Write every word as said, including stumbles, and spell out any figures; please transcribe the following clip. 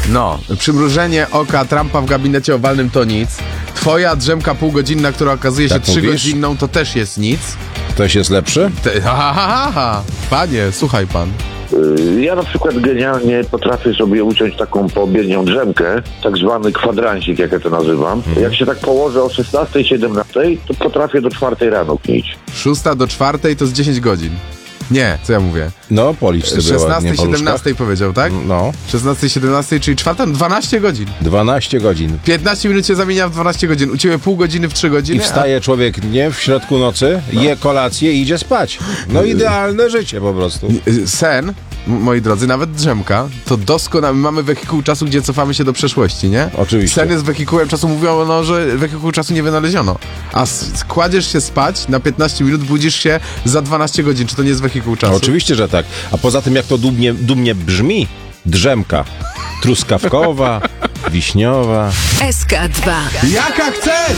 No, przymrużenie oka Trumpa w gabinecie owalnym to nic. Twoja drzemka półgodzinna, która okazuje się Tak mówisz? trzygodzinną, to też jest nic. Ktoś jest lepszy? Te, ha, ha, ha, ha. Panie, słuchaj pan. Ja na przykład genialnie potrafię sobie uciąć taką poobiednią drzemkę, tak zwany kwadransik, jak ja to nazywam. Jak się tak położę o szesnastej, siedemnastej, to potrafię do czwartej rano knić. Szósta do czwartej to z dziesięć godzin. Nie, co ja mówię? No, policz sobie ładnie szesnastej, po siedemnastej powiedział, tak? No. szesnastej, siedemnastej, czyli czwarta, dwanaście godzin. dwanaście godzin. piętnaście minut się zamienia w dwanaście godzin. U ciebie pół godziny w trzy godziny. I wstaje człowiek, nie, w środku nocy, je kolację i idzie spać. No idealne życie po prostu. A sen, m- moi drodzy, nawet drzemka, to doskonale. Mamy wehikuł czasu, gdzie cofamy się do przeszłości, nie? Oczywiście. Sen jest wehikułem czasu, mówią, no, że wehikuł czasu nie wynaleziono. A s- kładziesz się spać na piętnaście minut, budzisz się za dwanaście godzin. Czy to nie jest wehikuł czasu? Oczywiście, że tak. A poza tym, jak to dumnie, dumnie brzmi, drzemka truskawkowa, wiśniowa. S K dwa. Jaka chcesz!